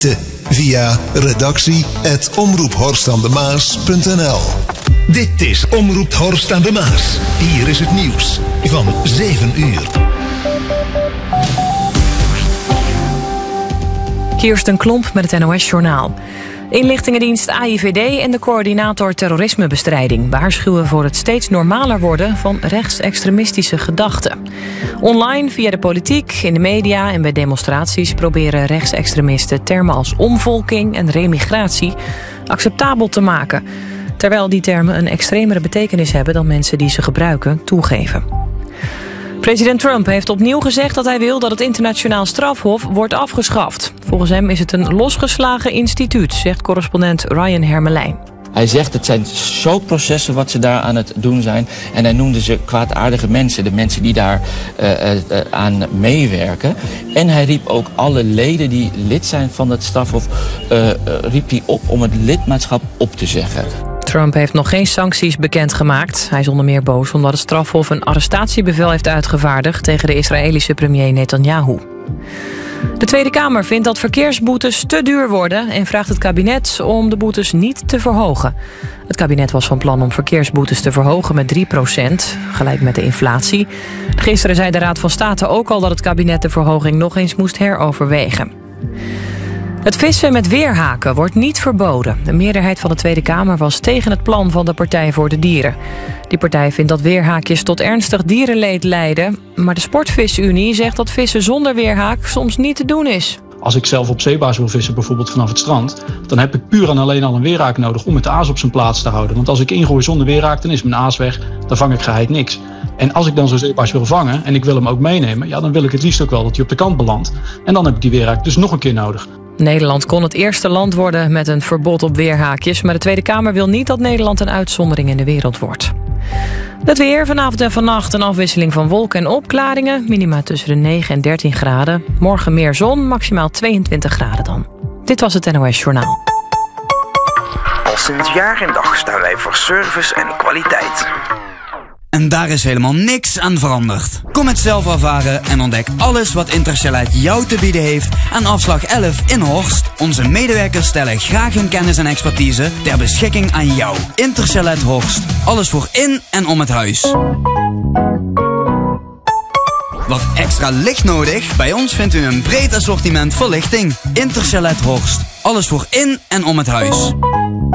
via redactie@omroephorstandemaas.nl. Dit is Omroep Horst aan de Maas. Hier is het nieuws van 7 uur. Kirsten Klomp met het NOS-journaal. Inlichtingendienst AIVD en de coördinator terrorismebestrijding waarschuwen voor het steeds normaler worden van rechtsextremistische gedachten. Online, via de politiek, in de media en bij demonstraties proberen rechtsextremisten termen als omvolking en remigratie acceptabel te maken, terwijl die termen een extremere betekenis hebben dan mensen die ze gebruiken toegeven. President Trump heeft opnieuw gezegd dat hij wil dat het internationaal strafhof wordt afgeschaft. Volgens hem is het een losgeslagen instituut, zegt correspondent Ryan Hermelijn. Hij zegt het zijn soapprocessen wat ze daar aan het doen zijn. En hij noemde ze kwaadaardige mensen, de mensen die daar aan meewerken. En hij riep ook alle leden die lid zijn van het strafhof riep hij op om het lidmaatschap op te zeggen. Trump heeft nog geen sancties bekendgemaakt. Hij is onder meer boos omdat het strafhof een arrestatiebevel heeft uitgevaardigd tegen de Israëlische premier Netanyahu. De Tweede Kamer vindt dat verkeersboetes te duur worden en vraagt het kabinet om de boetes niet te verhogen. Het kabinet was van plan om verkeersboetes te verhogen met 3%, gelijk met de inflatie. Gisteren zei de Raad van State ook al dat het kabinet de verhoging nog eens moest heroverwegen. Het vissen met weerhaken wordt niet verboden. De meerderheid van de Tweede Kamer was tegen het plan van de Partij voor de Dieren. Die partij vindt dat weerhaakjes tot ernstig dierenleed leiden. Maar de Sportvisunie zegt dat vissen zonder weerhaak soms niet te doen is. Als ik zelf op zeebaars wil vissen, bijvoorbeeld vanaf het strand, dan heb ik puur en alleen al een weerhaak nodig om het aas op zijn plaats te houden. Want als ik ingooi zonder weerhaak, dan is mijn aas weg, dan vang ik geheid niks. En als ik dan zo'n zeebaars wil vangen en ik wil hem ook meenemen, ja, dan wil ik het liefst ook wel dat hij op de kant belandt. En dan heb ik die weerhaak dus nog een keer nodig. Nederland kon het eerste land worden met een verbod op weerhaakjes, maar de Tweede Kamer wil niet dat Nederland een uitzondering in de wereld wordt. Het weer, vanavond en vannacht een afwisseling van wolken en opklaringen. Minima tussen de 9 en 13 graden. Morgen meer zon, maximaal 22 graden dan. Dit was het NOS Journaal. Al sinds jaar en dag staan wij voor service en kwaliteit. En daar is helemaal niks aan veranderd. Kom het zelf ervaren en ontdek alles wat Intercellite jou te bieden heeft aan afslag 11 in Horst. Onze medewerkers stellen graag hun kennis en expertise ter beschikking aan jou. Intercellite Horst. Alles voor in en om het huis. Wat extra licht nodig? Bij ons vindt u een breed assortiment verlichting. Intercellite Horst. Alles voor in en om het huis.